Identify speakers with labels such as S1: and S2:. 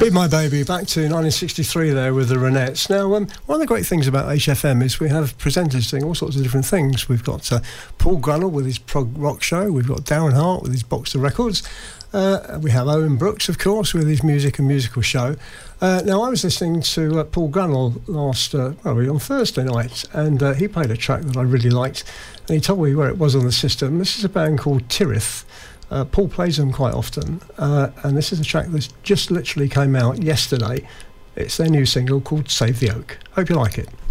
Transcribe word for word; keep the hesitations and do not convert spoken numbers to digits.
S1: Be My Baby, back to nineteen sixty-three there with the Ronettes. Now, um, one of the great things about H F M is we have presenters doing all sorts of different things. We've got uh, Paul Grunnell with his prog rock show. We've got Darren Hart with his box of records. Uh, we have Owen Brooks, of course, with his music and musical show. Uh, now, I was listening to uh, Paul Grunnell last, uh, well, on Thursday night, and uh, he played a track that I really liked, and he told me where it was on the system. This is a band called Tirith. Uh, Paul plays them quite often, uh, and this is a track that just literally came out yesterday. It's their new single called Save the Oak. Hope you like it.